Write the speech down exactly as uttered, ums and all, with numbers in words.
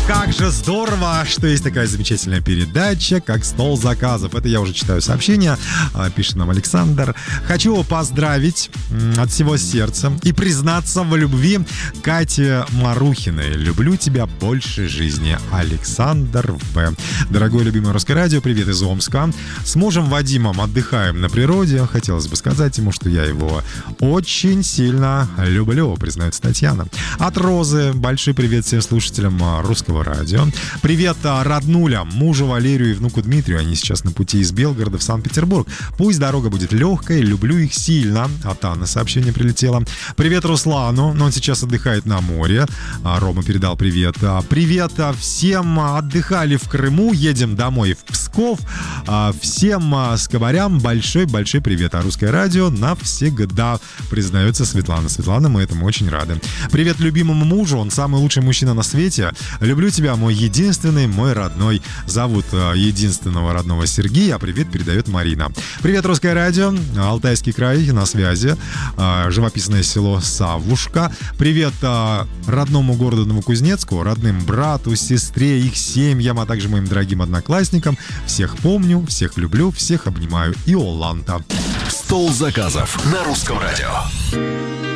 Как же здорово, что есть такая замечательная передача, как «Стол заказов». Это я уже читаю сообщение, пишет нам Александр. Хочу поздравить от всего сердца и признаться в любви Кате Марухиной. Люблю тебя больше жизни. Александр В. Дорогое любимое Русское радио, привет из Омска. С мужем Вадимом отдыхаем на природе. Хотелось бы сказать ему, что я его очень сильно люблю, признается Татьяна. От Розы большой привет всем слушателям Русского радио. Привет роднулям, мужу Валерию и внуку Дмитрию. Они сейчас на пути из Белгорода в Санкт-Петербург. Пусть дорога будет легкой, люблю их сильно. От Анны сообщение прилетело. Привет Руслану, он сейчас отдыхает на море. Рома передал привет. Привет всем отдыхали в Крыму, едем домой в Псков. Всем скобарям большой-большой привет. А Русское радио навсегда, признается Светлана. Светлана, мы этому очень рады. Привет любимому мужу, он самый лучший мужчина на свете. Люблю тебя, мой единственный, мой родной. Зовут единственного родного Сергей, а привет передает Марина. Привет, Русское радио, Алтайский край, на связи. Живописное село Савушка. Привет родному городу Новокузнецку, родным брату, сестре, их семьям, а также моим дорогим одноклассникам. Всех помню, всех люблю, всех обнимаю. Иоланта. Стол заказов на Русском радио.